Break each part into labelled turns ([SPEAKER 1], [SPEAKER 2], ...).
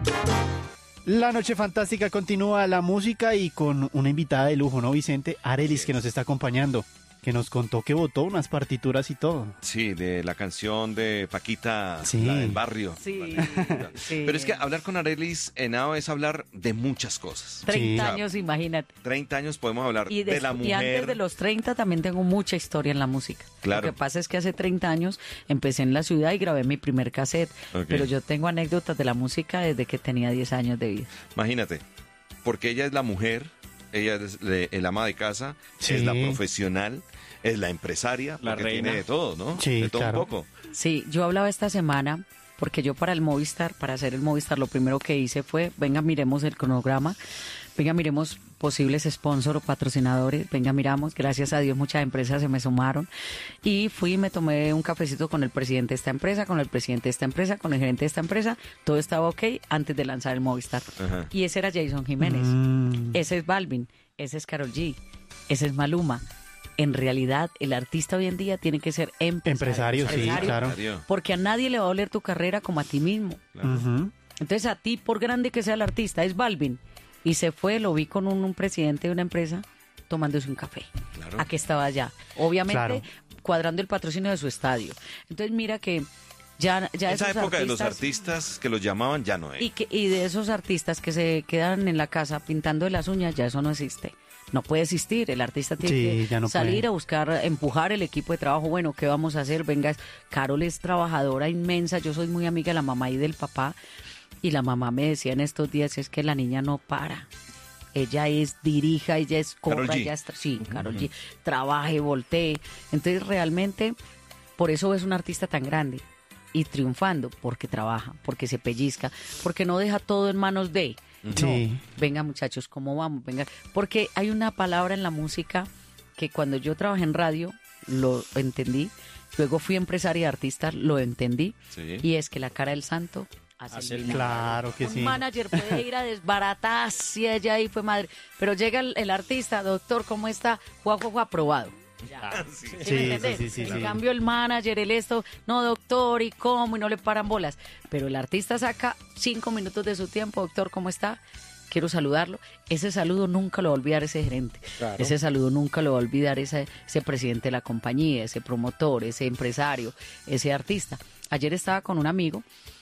[SPEAKER 1] La noche fantástica continúa, la música y con una invitada de lujo, ¿no, Vicente? Arelis, que nos está acompañando, que nos contó que votó unas partituras y todo.
[SPEAKER 2] Sí, de la canción de Paquita,
[SPEAKER 1] Sí.
[SPEAKER 2] la del barrio.
[SPEAKER 3] Sí, sí.
[SPEAKER 2] Pero es que hablar con Arelis Henao es hablar de muchas cosas.
[SPEAKER 3] 30
[SPEAKER 1] Sí.
[SPEAKER 3] años, imagínate.
[SPEAKER 2] 30 años podemos hablar
[SPEAKER 3] Y,
[SPEAKER 2] de la
[SPEAKER 3] y antes
[SPEAKER 2] mujer.
[SPEAKER 3] de los 30 también tengo mucha historia en la música.
[SPEAKER 2] Claro.
[SPEAKER 3] Lo que pasa es que hace 30 años empecé en la ciudad y grabé mi primer cassette.
[SPEAKER 2] Ok.
[SPEAKER 3] Pero yo tengo anécdotas de la música desde que tenía 10 años de vida.
[SPEAKER 2] Imagínate, porque ella es la mujer, ella es el ama de casa,
[SPEAKER 1] Sí.
[SPEAKER 2] es la profesional, es la empresaria,
[SPEAKER 4] La
[SPEAKER 2] porque
[SPEAKER 4] reina.
[SPEAKER 2] tiene de todo, ¿no?
[SPEAKER 1] Sí,
[SPEAKER 2] de todo
[SPEAKER 1] claro.
[SPEAKER 2] un poco.
[SPEAKER 3] Sí, yo hablaba esta semana porque yo para el Movistar, para hacer el Movistar, lo primero que hice fue, venga, miremos el cronograma, venga, miremos posibles sponsors o patrocinadores, venga, miramos, gracias a Dios muchas empresas se me sumaron y fui y me tomé un cafecito con el presidente de esta empresa, con el presidente de esta empresa, con el gerente de esta empresa, todo estaba ok antes de lanzar el Movistar.
[SPEAKER 2] Ajá.
[SPEAKER 3] Y ese era Jason Jiménez, ese es Balvin, ese es Karol G, ese es Maluma. En realidad, el artista hoy en día tiene que ser
[SPEAKER 1] Empresario, sí, claro.
[SPEAKER 2] Adiós.
[SPEAKER 3] porque a nadie le va a doler tu carrera como a ti mismo.
[SPEAKER 1] Ujú.
[SPEAKER 3] Entonces a ti, por grande que sea el artista, es Balvin. Y se fue, lo vi con un presidente de una empresa tomándose un café.
[SPEAKER 2] Claro.
[SPEAKER 3] ¿A qué estaba allá? Obviamente
[SPEAKER 1] Claro.
[SPEAKER 3] cuadrando el patrocinio de su estadio. Entonces mira que ya
[SPEAKER 2] Esa
[SPEAKER 3] esos
[SPEAKER 2] época de los
[SPEAKER 3] artistas...
[SPEAKER 2] artistas que los llamaban ya no es.
[SPEAKER 3] Y de esos artistas que se quedan en la casa pintando de las uñas, ya eso no existe. No puede existir. El artista tiene
[SPEAKER 1] Sí,
[SPEAKER 3] que
[SPEAKER 1] ya no
[SPEAKER 3] salir
[SPEAKER 1] puede.
[SPEAKER 3] a buscar, empujar el equipo de trabajo. Bueno, ¿qué vamos a hacer? Venga, Carol es trabajadora inmensa. Yo soy muy amiga de la mamá y del papá. Y la mamá me decía en estos días, es que la niña no para. Ella es dirija, ella es
[SPEAKER 2] Karol
[SPEAKER 3] corra,
[SPEAKER 2] G.
[SPEAKER 3] ella es... Sí, Karol G. Trabaje, voltee. Entonces realmente, por eso es un artista tan grande. Y triunfando, porque trabaja, porque se pellizca, porque no deja todo en manos de...
[SPEAKER 1] Sí.
[SPEAKER 3] No, venga muchachos, ¿cómo vamos? Venga, porque hay una palabra en la música que cuando yo trabajé en radio lo entendí, luego fui empresaria y artista, lo entendí,
[SPEAKER 2] Sí.
[SPEAKER 3] y es que la cara del santo hace
[SPEAKER 4] Hace
[SPEAKER 3] el
[SPEAKER 4] el
[SPEAKER 3] milagro.
[SPEAKER 1] Claro que
[SPEAKER 3] Un
[SPEAKER 1] sí.
[SPEAKER 3] manager puede ir a desbaratar si ella ahí fue madre, pero llega el artista, doctor, ¿cómo está? Juan, aprobado. Ya.
[SPEAKER 2] Sí.
[SPEAKER 3] ¿Sí me
[SPEAKER 1] Sí,
[SPEAKER 3] entendés?
[SPEAKER 1] sí, sí,
[SPEAKER 3] En
[SPEAKER 1] sí.
[SPEAKER 3] cambio el manager, el esto, no doctor, ¿y cómo? Y no le paran bolas. Pero el artista saca 5 minutos de su tiempo, doctor, ¿cómo está? Quiero saludarlo. Ese saludo nunca lo va a olvidar ese gerente.
[SPEAKER 4] Claro.
[SPEAKER 3] Ese saludo nunca lo va a olvidar ese presidente de la compañía, ese promotor, ese empresario, ese artista. Ayer estaba con un amigo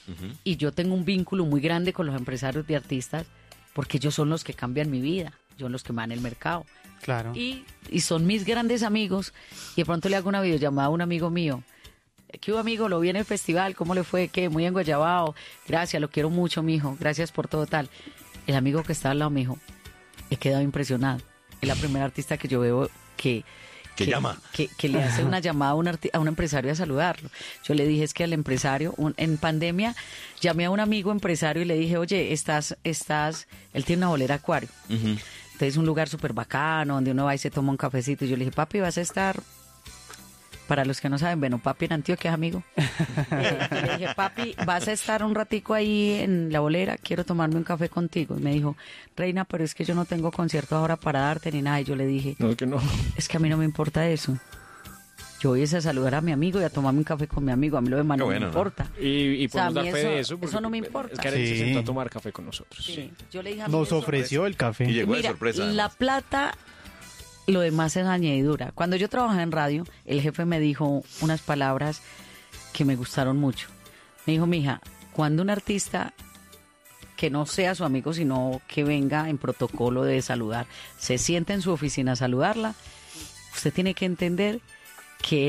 [SPEAKER 3] y yo tengo un vínculo muy grande con los empresarios de artistas porque ellos son los que cambian mi vida, son los que me dan el mercado.
[SPEAKER 1] Claro.
[SPEAKER 3] Y son mis grandes amigos y de pronto le hago una videollamada a un amigo mío. ¿Qué hubo, amigo? Lo vi en el festival, ¿cómo le fue? ¿Qué? Muy enguayabado. Gracias, lo quiero mucho, mijo. Gracias por todo tal. El amigo que está al lado me dijo, he quedado impresionado. Es la primera artista que yo veo que
[SPEAKER 2] llama.
[SPEAKER 3] que le hace una llamada a un empresario a saludarlo. Yo le dije, es que al empresario, en pandemia, llamé a un amigo empresario y le dije, oye, él tiene una bolera acuario.
[SPEAKER 2] Ujú.
[SPEAKER 3] Entonces un lugar súper bacano, donde uno va y se toma un cafecito. Y yo le dije, papi, vas a estar... Para los que no saben, bueno, papi en Antioquia es amigo. Y le dije, papi, vas a estar un ratico ahí en la bolera, quiero tomarme un café contigo. Y me dijo, Reina, pero es que yo no tengo concierto ahora para darte ni nada. Y yo le dije,
[SPEAKER 4] No, que no.
[SPEAKER 3] es que a mí no me importa eso. Yo voy a saludar a mi amigo y a tomarme un café con mi amigo. A mí lo demás no
[SPEAKER 2] bueno,
[SPEAKER 3] me
[SPEAKER 2] ¿no?
[SPEAKER 3] importa.
[SPEAKER 4] Y
[SPEAKER 3] O sea, a
[SPEAKER 4] podemos
[SPEAKER 3] mí
[SPEAKER 4] dar fe de eso.
[SPEAKER 3] eso no me importa.
[SPEAKER 4] Es que Karen se
[SPEAKER 1] Sí.
[SPEAKER 4] sentó a tomar café con nosotros.
[SPEAKER 3] Sí. Yo le dije a mí
[SPEAKER 1] Nos
[SPEAKER 3] eso-
[SPEAKER 1] ofreció el café.
[SPEAKER 2] Y llegó de
[SPEAKER 3] Mira,
[SPEAKER 2] sorpresa.
[SPEAKER 3] la
[SPEAKER 2] además.
[SPEAKER 3] plata, lo demás es añadidura. Cuando yo trabajaba en radio, el jefe me dijo unas palabras que me gustaron mucho. Me dijo, mija, cuando un artista que no sea su amigo, sino que venga en protocolo de saludar, se sienta en su oficina a saludarla, usted tiene que entender que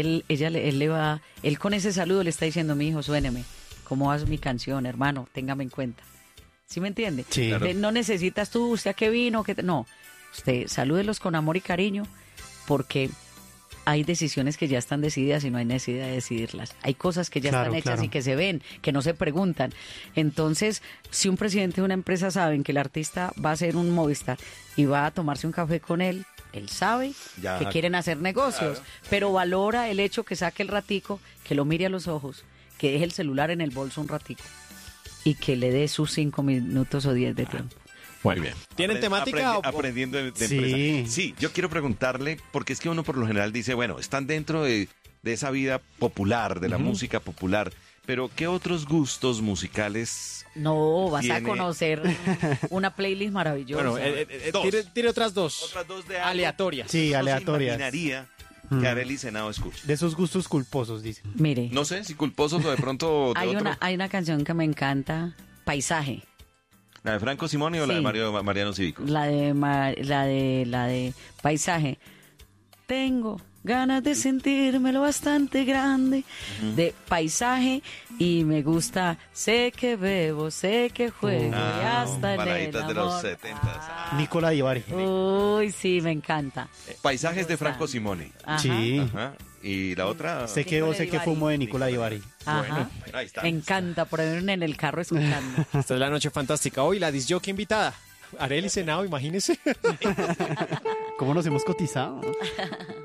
[SPEAKER 3] él con ese saludo le está diciendo, mi hijo, suéneme, ¿cómo vas mi canción, hermano? Téngame en cuenta. ¿Sí me entiende?
[SPEAKER 1] Sí.
[SPEAKER 2] Claro.
[SPEAKER 3] No necesitas tú, usted a qué vino, no. Usted salúdelos con amor y cariño, porque hay decisiones que ya están decididas y no hay necesidad de decidirlas. Hay cosas que ya
[SPEAKER 1] Claro,
[SPEAKER 3] están hechas
[SPEAKER 1] claro.
[SPEAKER 3] y que se ven, que no se preguntan. Entonces, si un presidente de una empresa sabe que el artista va a hacer un Movistar y va a tomarse un café con él sabe
[SPEAKER 2] Ya.
[SPEAKER 3] que quieren hacer negocios, pero valora el hecho que saque el ratico, que lo mire a los ojos, que deje el celular en el bolso un ratico y que le dé sus 5 minutos o 10 de tiempo.
[SPEAKER 4] Bueno,
[SPEAKER 2] Muy bien.
[SPEAKER 4] ¿Tienen temática o-
[SPEAKER 2] Aprendiendo de
[SPEAKER 1] Sí.
[SPEAKER 2] empresa. Sí, yo quiero preguntarle, porque es que uno por lo general dice, bueno, están dentro de esa vida popular, de la música popular, Pero, ¿qué otros gustos musicales?
[SPEAKER 3] No, vas a
[SPEAKER 2] Tiene-
[SPEAKER 3] conocer una playlist maravillosa.
[SPEAKER 4] Bueno,
[SPEAKER 2] Dos.
[SPEAKER 4] tire otras dos.
[SPEAKER 2] Otras dos de algo
[SPEAKER 4] Aleatorias.
[SPEAKER 1] Sí,
[SPEAKER 2] que uno se
[SPEAKER 1] aleatorias.
[SPEAKER 2] imaginaría
[SPEAKER 1] Mm.
[SPEAKER 2] que Arely Senado escuche.
[SPEAKER 1] De esos gustos culposos, dicen.
[SPEAKER 3] Mire,
[SPEAKER 2] No sé si culposos o de pronto de otro.
[SPEAKER 3] hay una canción que me encanta, Paisaje.
[SPEAKER 2] ¿La de Franco Simoni o la de
[SPEAKER 3] Sí.
[SPEAKER 2] Mariano Cívicos?
[SPEAKER 3] La de Paisaje. Tengo ganas de sentirme lo bastante grande, de Paisaje, y me gusta, sé que bebo, sé que juego, y hasta en el
[SPEAKER 2] baladitas de los
[SPEAKER 3] amor.
[SPEAKER 2] 70.
[SPEAKER 1] Nicola Divari.
[SPEAKER 3] Uy, sí, me encanta.
[SPEAKER 2] Paisajes de Franco Simoni.
[SPEAKER 3] Ajá.
[SPEAKER 1] Sí.
[SPEAKER 2] Ajá. Y la otra.
[SPEAKER 1] Sé que sé que fumo de Nicola Divari.
[SPEAKER 3] Ajá.
[SPEAKER 2] Ahí está.
[SPEAKER 3] Me encanta por en el carro escuchando.
[SPEAKER 4] Esta es la noche fantástica. Hoy la disjockey invitada. Arely Senado, imagínese.
[SPEAKER 1] ¿Cómo nos hemos cotizado?